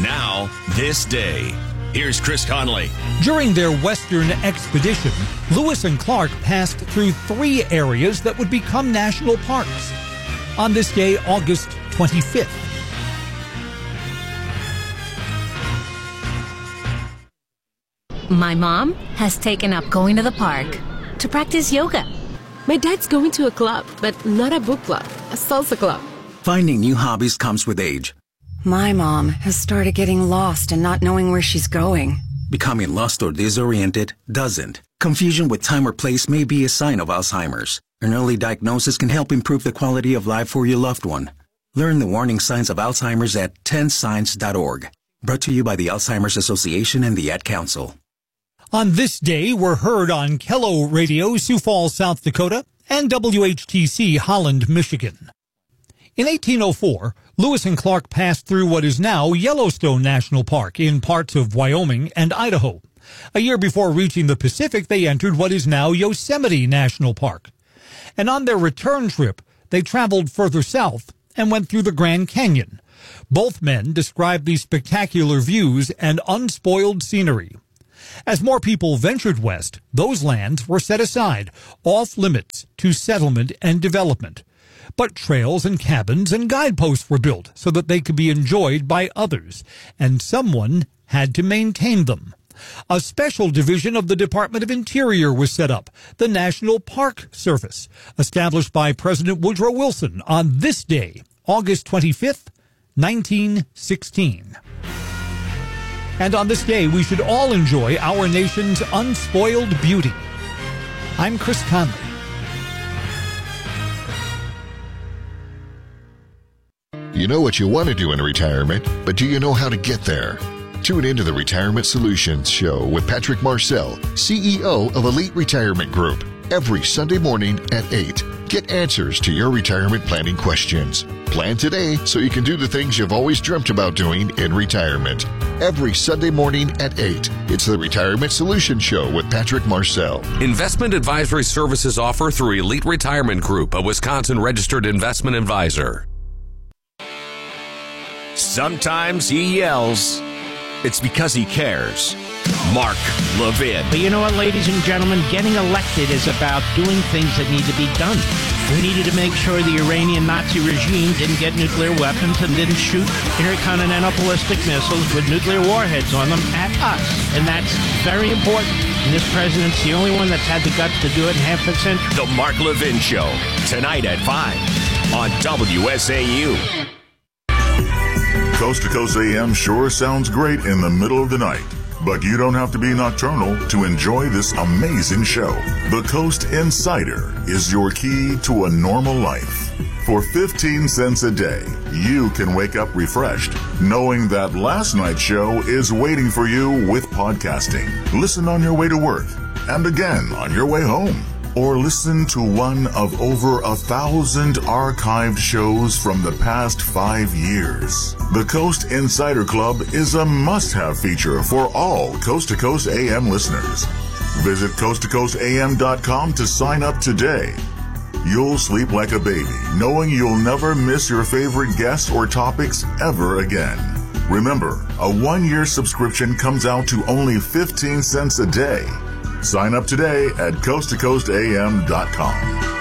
Now, this day. Here's Chris Conley. During their western expedition, Lewis and Clark passed through 3 areas that would become national parks. On this day, August 25th. My mom has taken up going to the park to practice yoga. My dad's going to a club, but not a book club, a salsa club. Finding new hobbies comes with age. My mom has started getting lost and not knowing where she's going. Becoming lost or disoriented doesn't. Confusion with time or place may be a sign of Alzheimer's. An early diagnosis can help improve the quality of life for your loved one. Learn the warning signs of Alzheimer's at 10signs.org. Brought to you by the Alzheimer's Association and the Ad Council. On this day, we're heard on Kello Radio, Sioux Falls, South Dakota, and WHTC, Holland, Michigan. In 1804, Lewis and Clark passed through what is now Yellowstone National Park in parts of Wyoming and Idaho. A year before reaching the Pacific, they entered what is now Yosemite National Park. And on their return trip, they traveled further south and went through the Grand Canyon. Both men described the spectacular views and unspoiled scenery. As more people ventured west, those lands were set aside, off limits to settlement and development. But trails and cabins and guideposts were built so that they could be enjoyed by others, and someone had to maintain them. A special division of the Department of Interior was set up, the National Park Service, established by President Woodrow Wilson on this day, August 25th, 1916. And on this day, we should all enjoy our nation's unspoiled beauty. I'm Chris Conley. You know what you want to do in retirement, but do you know how to get there? Tune into the Retirement Solutions Show with Patrick Marcel, CEO of Elite Retirement Group, every Sunday morning at 8. Get answers to your retirement planning questions. Plan today so you can do the things you've always dreamt about doing in retirement. Every Sunday morning at 8. It's the Retirement Solutions Show with Patrick Marcel. Investment advisory services offer through Elite Retirement Group, a Wisconsin-registered investment advisor. Sometimes he yells. It's because he cares. Mark Levin. But you know what, ladies and gentlemen? Getting elected is about doing things that need to be done. We needed to make sure the Iranian Nazi regime didn't get nuclear weapons and didn't shoot intercontinental ballistic missiles with nuclear warheads on them at us. And that's very important. And this president's the only one that's had the guts to do it in half a century. The Mark Levin Show, tonight at 5 on WSAU. Coast to Coast AM sure sounds great in the middle of the night, but you don't have to be nocturnal to enjoy this amazing show. The Coast Insider is your key to a normal life. For 15 cents a day, you can wake up refreshed, knowing that last night's show is waiting for you with podcasting. Listen on your way to work, and again on your way home. Or listen to one of over 1,000 archived shows from the past 5 years. The Coast Insider Club is a must-have feature for all Coast to Coast AM listeners. Visit coasttocoastam.com to sign up today. You'll sleep like a baby, knowing you'll never miss your favorite guests or topics ever again. Remember, a 1-year subscription comes out to only 15 cents a day. Sign up today at coasttocoastam.com.